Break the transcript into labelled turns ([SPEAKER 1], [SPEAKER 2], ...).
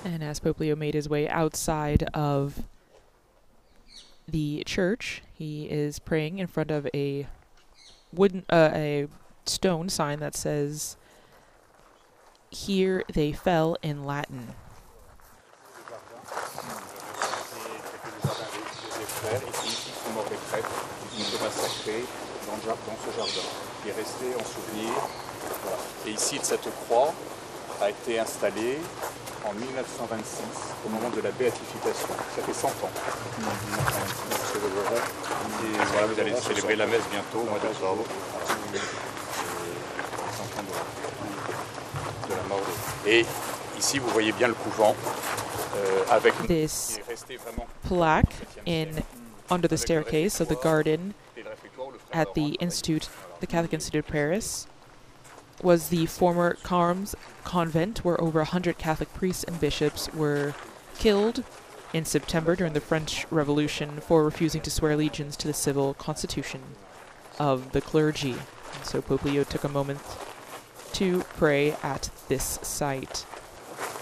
[SPEAKER 1] And as Pope Leo made his way outside of the church, he is praying in front of a a stone sign that says, "Here they fell," in Latin.
[SPEAKER 2] Et ici, cette croix a été installée en 1926, au moment de la béatification. Ça fait 100 ans. Et voilà, vous allez célébrer la messe bientôt, au mois d'octobre. 100 ans de la mort. Et ici, vous voyez bien le couvent avec
[SPEAKER 1] this plaque under the staircase of the garden at the Institute, the Catholic Institute of Paris, was the former Carmes convent where over 100 Catholic priests and bishops were killed in September during the French Revolution for refusing to swear allegiance to the civil constitution of the clergy. And so Pope Leo took a moment to pray at this site.